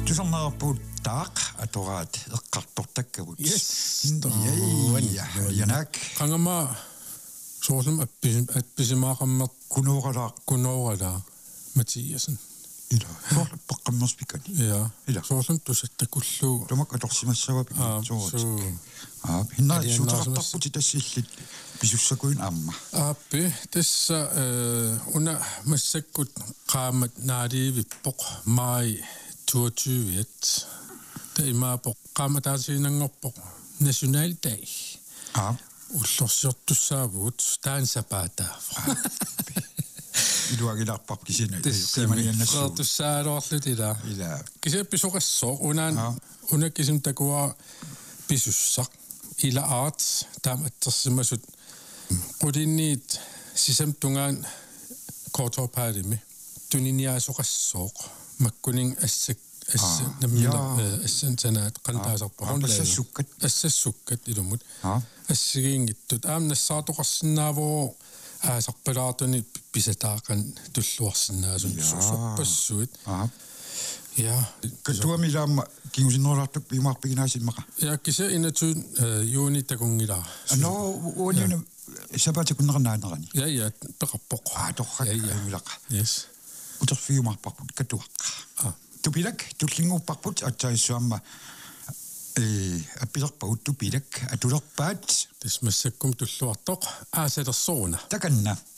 tusarnerput taaq atoraat eqqartortakkavut ja yanak qangama soorlum appisimaqammert kunoorala Mathiasen ila soorleppeqqammerspikani ja ila soorlum tusattakullu tomak atorsimassavap soortik hinna suutartarputi tassillit pisussakuin amma appi tassa una massakkut qaamat naaliivippoq mai 22 taimaappoq qaamataasiinangorpoq nationaldag ullorsiortussaavuut taan sapataafra iluagilarpar kisina qimaniannassuutussaaloorlutila ila kiseppisoqassoo una kisim takua pisussaq ila art taamattersimasut qulinniit sisamtungaan kortorpaalimi tuniniaasoqassooq makkuning assak namila assan sanaat qantaasarpahun assassukkat ilumut assigiingittut nassaatorsinnaavoo aasarpalaartuni pisataaqan tulluarsinnaasun sorpassuut ja katuamilaamma kingusinnerlartuk piimaarpiginaasimmaqa ja kisa inatsuun juuni takungila no uunina sabatakunnernaanерани ja peqarpoq torraq yes uterfiumarparput katuaqqa tupilak tullinguupparput atsaissuamma appilerpagut tupilak atulerpaat tasmassakkum tulluartoq aasalersoruna takanna